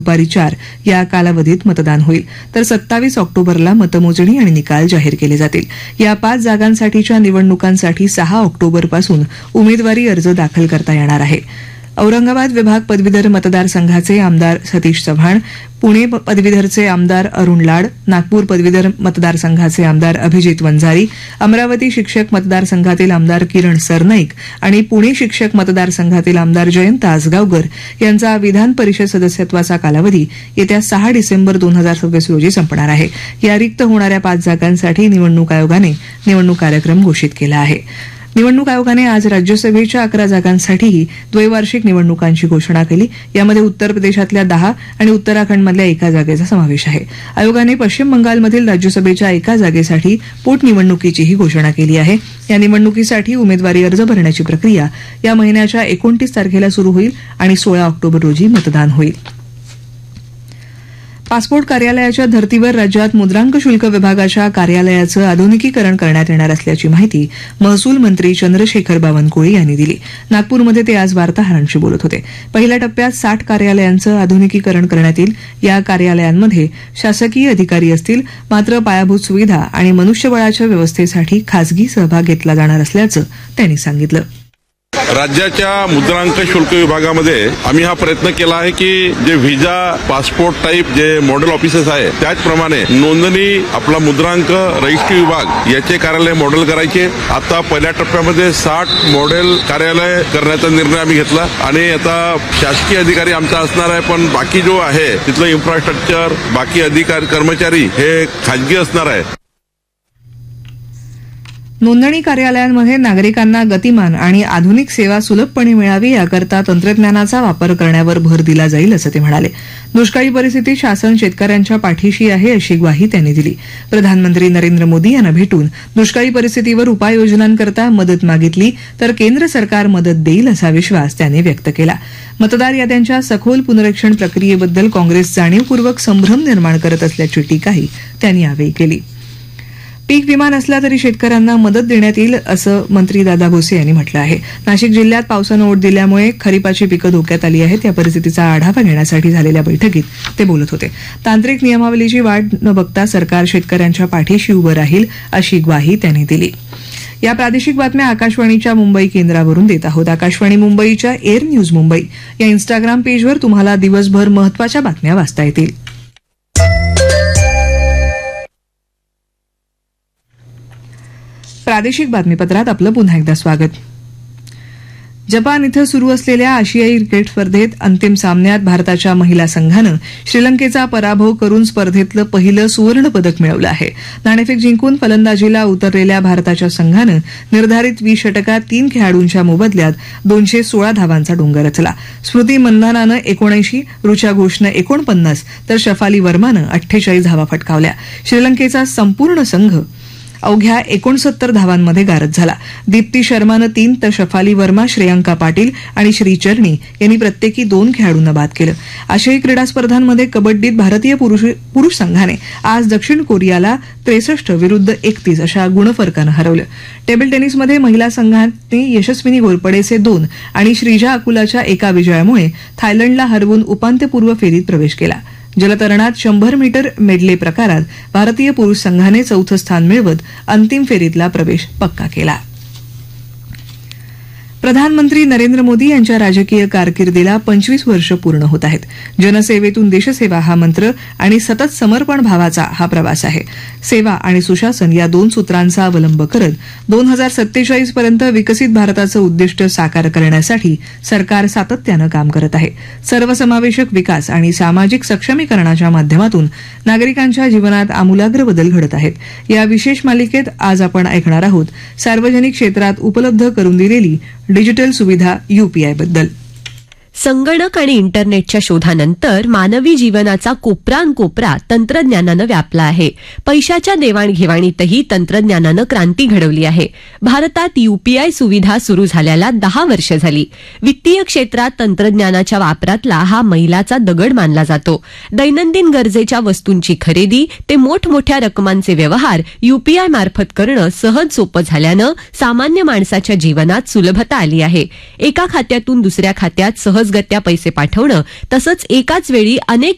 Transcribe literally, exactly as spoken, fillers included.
दुपारी चार या कालावधीत मतदान होईल, तर सत्तावीस ऑक्टोबरला मतमोजणी आणि निकाल जाहीर केले जातील. या पाच जागांसाठीच्या निवडणुकांसाठी सहा ऑक्टोबरपासून उमेदवारी अर्ज दाखल करता येणार आहे. औरंगाबाद विभाग पदवीधर मतदारसंघाचे आमदार सतीश चव्हाण, पुणे पदवीधरचे आमदार अरुण लाड, नागपूर पदवीधर मतदारसंघाचे आमदार अभिजित वंजारी, अमरावती शिक्षक मतदारसंघातील आमदार किरण सरनाईक आणि पुणे शिक्षक मतदारसंघातील आमदार जयंत आसगावकर यांचा विधान परिषद सदस्यत्वाचा कालावधी येत्या सहा डिसेंबर दोन हजार सव्वीस रोजी संपणार आहे. या रिक्त होणाऱ्या पाच जागांसाठी निवडणूक आयोगाने निवडणूक कार्यक्रम घोषित केला आहे. निवडणूक आयोगाने आज राज्यसभेच्या अकरा जागांसाठीही द्वैवार्षिक निवडणुकांची घोषणा केली. यामध्ये उत्तर प्रदेशातल्या दहा आणि उत्तराखंडमधल्या एका जागेचा समावेश आहे. आयोगाने पश्चिम बंगालमधील राज्यसभेच्या एका जागेसाठी पोटनिवडणुकीचीही घोषणा केली आहे. या निवडणुकीसाठी उमेदवारी अर्ज भरण्याची प्रक्रिया या महिन्याच्या एकोणतीस तारखेला सुरू होईल आणि सोळा ऑक्टोबर रोजी मतदान होईल. पासपोर्ट कार्यालयाच्या धर्तीवर राज्यात मुद्रांक शुल्क विभागाच्या कार्यालयाचं आधुनिकीकरण करण्यात येणार असल्याची माहिती महसूल मंत्री चंद्रशेखर बावनकुळे यांनी दिली. नागपूरमध्ये ते आज वार्ताहरांशी बोलत होते. पहिल्या टप्प्यात साठ कार्यालयांचं आधुनिकीकरण करण्यात येईल. या कार्यालयांमध्ये शासकीय अधिकारी असतील, मात्र पायाभूत सुविधा आणि मनुष्यबळाच्या व्यवस्थेसाठी खासगी सहभाग घेतला जाणार असल्याचं त्यांनी सांगितलं. राज्याच्या मुद्रांक शुल्क विभागामध्ये आम्ही हा प्रयत्न केला आहे की जे व्हिजा पासपोर्ट टाईप जे मॉडेल ऑफिसेस आहे त्याचप्रमाणे नोंदणी आपला मुद्रांक रजिस्ट्री विभाग याचे कार्यालय मॉडेल करायचे. आता पहिल्या टप्प्यामध्ये साठ मॉडेल कार्यालय करण्याचा निर्णय आम्ही घेतला आणि आता शासकीय अधिकारी आमचा असणार आहे, पण बाकी जो आहे तिथलं इन्फ्रास्ट्रक्चर बाकी अधिकारी कर्मचारी हे खाजगी असणार आहे. नोंदणी कार्यालयांमध्ये नागरिकांना गतिमान आणि आधुनिक सेवा सुलभपणे मिळावी याकरता तंत्रज्ञानाचा वापर करण्यावर भर दिला जाईल असं ते म्हणाले. दुष्काळी परिस्थितीत शासन शेतकऱ्यांच्या पाठीशी आहे अशी ग्वाही त्यांनी दिली. प्रधानमंत्री नरेंद्र मोदी यांना भेटून दुष्काळी परिस्थितीवर उपाययोजनांकरता मदत मागितली तर केंद्र सरकार मदत देईल असा विश्वास त्यांनी व्यक्त केला. मतदार याद्यांच्या सखोल पुनरीक्षण प्रक्रियेबद्दल काँग्रेस जाणीवपूर्वक संभ्रम निर्माण करत असल्याची टीकाही त्यांनी यावेळी केली. पीक विमा नसला तरी शेतकऱ्यांना मदत देण्यात येईल असं मंत्री दादा भुसे यांनी म्हटलं आहे. नाशिक जिल्ह्यात पावसानं ओढ दिल्यामुळे खरीपाची पिकं धोक्यात आली आहेत. या परिस्थितीचा आढावा घेण्यासाठी झालेल्या बैठकीत ते बोलत होते. तांत्रिक नियमावलीची वाट न बघता सरकार शेतकऱ्यांच्या पाठीशी उभं राहील अशी ग्वाही त्यांनी दिली. या प्रादेशिक बातम्या आकाशवाणीच्या मुंबई केंद्रावरून देत आहोत. आकाशवाणी मुंबईच्या एअर न्यूज मुंबई या इन्स्टाग्राम पेजवर तुम्हाला दिवसभर महत्वाच्या बातम्या वाचता येतील. प्रादेशिक बातमीपत्रात आपलं पुन्हा एकदा स्वागत. जपान इथं सुरू असलेल्या आशियाई क्रिकेट स्पर्धेत अंतिम सामन्यात भारताच्या महिला संघानं श्रीलंकेचा पराभव करून स्पर्धेतलं पहिलं सुवर्ण पदक मिळवलं आहे. नाणेफेक जिंकून फलंदाजीला उतरलेल्या भारताच्या संघानं निर्धारित वीस षटकात तीन खेळाडूंच्या मोबदल्यात दोनशे सोळा धावांचा डोंगर रचला. स्मृती मंधानानं एकोणऐंशी, ऋचा घोषनं एकोणपन्नास तर शफाली वर्मानं अठ्ठेचाळीस धावा फटकावल्या. श्रीलंकेचा संपूर्ण संघ अवघ्या एकोणसत्तर धावांमध्ये गारद झाला. दीप्ती शर्मानं तीन तर शफाली वर्मा, श्रेयांका पाटील आणि श्री चरणी यांनी प्रत्येकी दोन खेळाडूंना बाद केलं. आशियाई क्रीडा स्पर्धांमध्ये कबड्डीत भारतीय पुरुष, पुरुष संघाने आज दक्षिण कोरियाला त्रेसष्ट विरुद्ध एकतीस अशा गुणफरकानं हरवलं. टेबल टेनिसमध्ये महिला संघाने यशस्विनी घोरपडेचे दोन आणि श्रीजा अकुलाच्या एका विजयामुळे थायलंडला हरवून उपांत्यपूर्व फेरीत प्रवेश केला. जलतरणात शंभर मीटर मेडले प्रकारात भारतीय पुरुष संघाने चौथं स्थान मिळवत अंतिम फेरीतला प्रवेश पक्का केला. प्रधानमंत्री नरेंद्र मोदी यांच्या राजकीय कारकिर्दीला पंचवीस वर्ष पूर्ण होत आहेत. जनसेवेतून देशसेवा हा मंत्र आणि सतत समर्पण भावाचा हा प्रवास आहे. सेवा आणि सुशासन या दोन सूत्रांचा अवलंब करत दोन हजार सत्तेचाळीस पर्यंत विकसित भारताचं उद्दिष्ट साकार करण्यासाठी सरकार सातत्यानं काम करत आहे. सर्वसमावेशक विकास आणि सामाजिक सक्षमीकरणाच्या माध्यमातून नागरिकांच्या जीवनात आमूलाग्र बदल घडत आहेत. या विशेष मालिकेत आज आपण ऐकणार आहोत सार्वजनिक क्षेत्रात उपलब्ध करून दिलेली डिजिटल सुविधा यूपीआय बद्दल. संगणक आणि इंटरनेटच्या शोधानंतर मानवी जीवनाचा कोपरानकोपरा तंत्रज्ञानानं व्यापला आहे. पैशाच्या देवाणघेवाणीतही तंत्रज्ञानानं क्रांती घडवली आहे. भारतात यूपीआय सुविधा सुरू झाल्याला दहा वर्ष झाली. वित्तीय क्षेत्रात तंत्रज्ञानाच्या वापरातला हा मैलाचा दगड मानला जातो. दैनंदिन गरजेच्या वस्तूंची खरेदी ते मोठमोठ्या रकमांचे व्यवहार यूपीआय मार्फत करणं सहज सोपं झाल्यानं सामान्य माणसाच्या जीवनात सुलभता आली आहे. एका खात्यातून दुसऱ्या खात्यात सहजगत्या पैसे पाठवणं तसंच एकाच वेळी अनेक